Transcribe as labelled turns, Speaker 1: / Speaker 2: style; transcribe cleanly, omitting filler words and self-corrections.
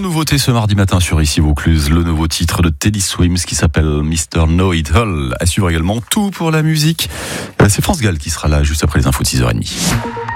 Speaker 1: nouveauté ce mardi matin sur Ici Vaucluse, le nouveau titre de Teddy Swims qui s'appelle Mr. Know It All. À suivre également tout pour la musique. C'est France Gall qui sera là juste après les infos de 6h30.